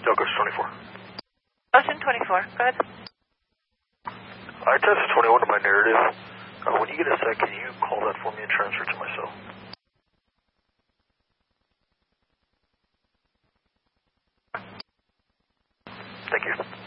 Delco's 24. Ocean 24, go ahead. I tested 21 to my narrative. When you get a sec, can you call that for me and transfer to my cell? Thank you.